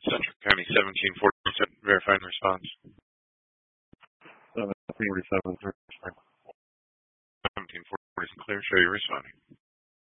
Central County 1747, verifying response. 1747. 1740 is clear. Show you responding.